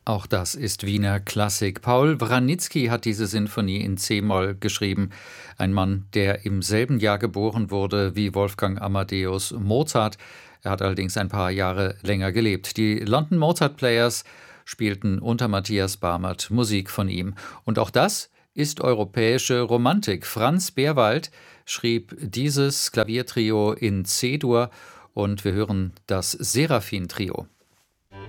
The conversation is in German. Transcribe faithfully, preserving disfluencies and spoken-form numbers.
Auch das ist Wiener Klassik. Paul Wranitzky hat diese Sinfonie in C-Moll geschrieben. Ein Mann, der im selben Jahr geboren wurde wie Wolfgang Amadeus Mozart. Er hat allerdings ein paar Jahre länger gelebt. Die London Mozart Players spielten unter Matthias Barmert Musik von ihm. Und auch das ist europäische Romantik. Franz Berwald schrieb dieses Klaviertrio in C-Dur und wir hören das Seraphin-Trio.